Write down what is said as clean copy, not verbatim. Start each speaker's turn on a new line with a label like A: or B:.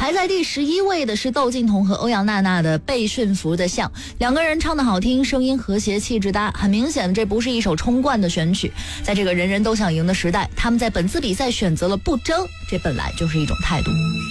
A: 排在第11位的是窦靖童和欧阳娜娜的《被驯服的象》，两个人唱得好听，声音和谐，气质搭。很明显，这不是一首冲冠的选曲。在这个人人都想赢的时代，他们在本次比赛选择了不争，这本来就是一种态度。